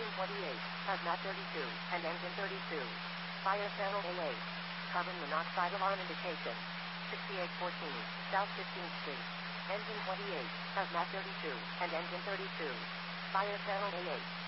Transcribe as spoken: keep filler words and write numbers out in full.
Engine twenty-eight, hazmat thirty-two, and engine thirty-two. Fire channel A eight. Carbon monoxide alarm indication. sixty-eight fourteen, South fifteenth Street. Engine twenty-eight, hazmat thirty-two, and engine thirty-two. Fire channel A eight.